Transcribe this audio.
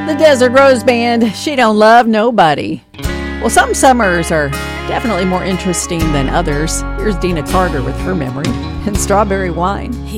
The Desert Rose Band, She Don't Love Nobody. Well, some summers are definitely more interesting than others. Here's Dina Carter with her memory and Strawberry Wine.